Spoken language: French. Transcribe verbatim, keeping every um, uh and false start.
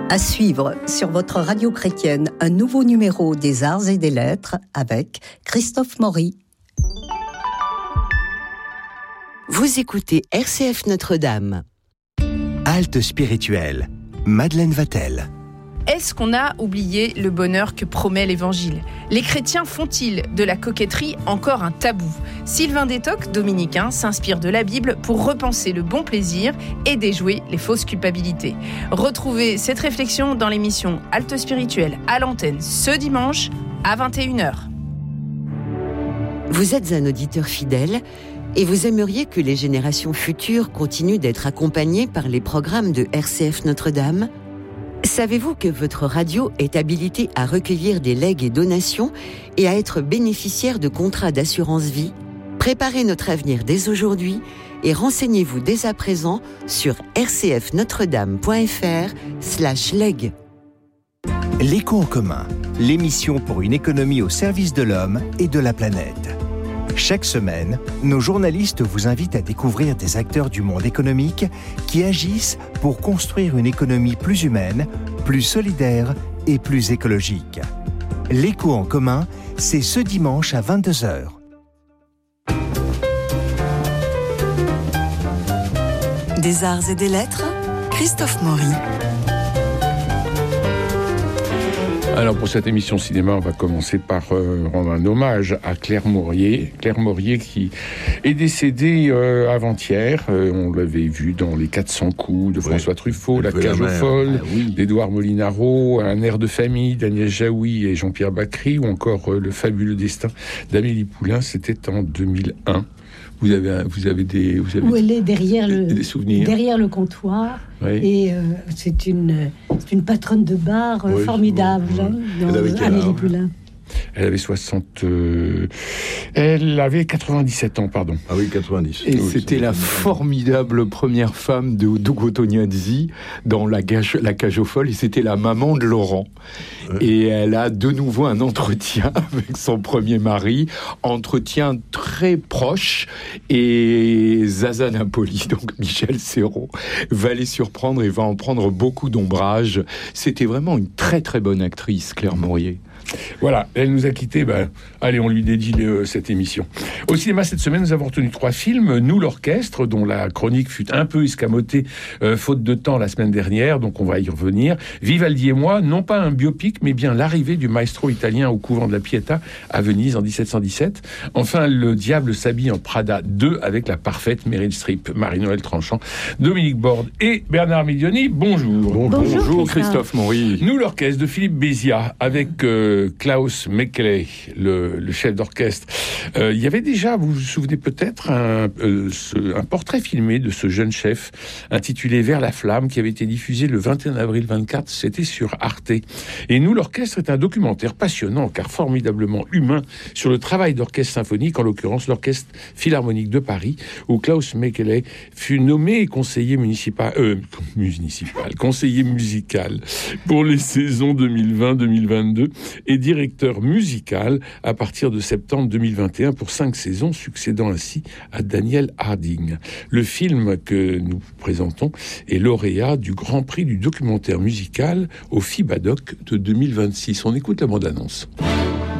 À suivre sur votre radio chrétienne, un nouveau numéro des Arts et des Lettres avec Christophe Maury. Vous écoutez R C F Notre-Dame. Halte spirituelle, Madeleine Vatel. Est-ce qu'on a oublié le bonheur que promet l'Évangile ? Les chrétiens font-ils de la coquetterie encore un tabou ? Sylvain Détoc, dominicain, s'inspire de la Bible pour repenser le bon plaisir et déjouer les fausses culpabilités. Retrouvez cette réflexion dans l'émission Halte spirituelle à l'antenne ce dimanche à vingt et une heures. Vous êtes un auditeur fidèle et vous aimeriez que les générations futures continuent d'être accompagnées par les programmes de R C F Notre-Dame ? Savez-vous que votre radio est habilitée à recueillir des legs et donations et à être bénéficiaire de contrats d'assurance vie ? Préparez notre avenir dès aujourd'hui et renseignez-vous dès à présent sur rcfnotredame.fr slash leg. L'écho en commun, l'émission pour une économie au service de l'homme et de la planète. Chaque semaine, nos journalistes vous invitent à découvrir des acteurs du monde économique qui agissent pour construire une économie plus humaine, plus solidaire et plus écologique. L'écho en commun, c'est ce dimanche à vingt-deux heures. Des Arts et des Lettres, Christophe Maury. Alors pour cette émission cinéma, on va commencer par euh, rendre un hommage à Claire Maurier. Claire Maurier qui est décédée euh, avant-hier. Euh, on l'avait vu dans Les quatre cents coups de François ouais. Truffaut, La cage aux folles, ah, oui. d'Édouard Molinaro, Un air de famille, Daniel Jaoui et Jean-Pierre Bacry, ou encore euh, Le fabuleux destin d'Amélie Poulain. C'était en deux mille un. Vous avez, vous avez des, vous avez où elle est derrière le, des souvenirs. derrière le comptoir. Oui. Et euh, c'est une, c'est une patronne de bar euh, oui, formidable, oui. hein, dans Amélie Poulain. Elle avait soixante... Euh, elle avait quatre-vingt-dix-sept ans, pardon. Ah oui, quatre-vingt-dix. Et oui, c'était la formidable première femme de Ugo Tognazzi dans la cage, la cage aux folles, et c'était la maman de Laurent. Ouais. Et elle a de nouveau un entretien avec son premier mari, entretien très proche, et Zaza Napoli, donc Michel Serrault, va les surprendre et va en prendre beaucoup d'ombrage. C'était vraiment une très très bonne actrice, Claire Maurier. Voilà, elle nous a quittés, ben, allez, on lui dédie euh, cette émission. Au cinéma, cette semaine, nous avons retenu trois films. Nous, l'orchestre, dont la chronique fut un peu escamotée, euh, faute de temps la semaine dernière, donc on va y revenir. Vivaldi et moi, non pas un biopic, mais bien l'arrivée du maestro italien au couvent de la Pietà à Venise en dix-sept cent dix-sept. Enfin, Le diable s'habille en Prada deux avec la parfaite Meryl Streep, Marie-Noël Tranchant, Dominique Borde et Bernard Miglioni. Bonjour. Bonjour, Bonjour Christophe Maury. Nous, l'orchestre de Philippe Béziat avec... Euh, Klaus Mekele, le, le chef d'orchestre. Euh, il y avait déjà, vous vous souvenez peut-être, un, euh, ce, un portrait filmé de ce jeune chef intitulé Vers la flamme qui avait été diffusé le vingt et un avril vingt-quatre, c'était sur Arte. Et Nous, l'orchestre est un documentaire passionnant car formidablement humain sur le travail d'orchestre symphonique, en l'occurrence l'Orchestre Philharmonique de Paris, où Klaus Mekele fut nommé conseiller municipal, euh, municipal, conseiller musical pour les saisons deux mille vingt deux mille vingt-deux et directeur musical à partir de septembre deux mille vingt et un pour cinq saisons, succédant ainsi à Daniel Harding. Le film que nous présentons est lauréat du Grand Prix du documentaire musical au FIBADOC de deux mille vingt-six. On écoute la bande-annonce.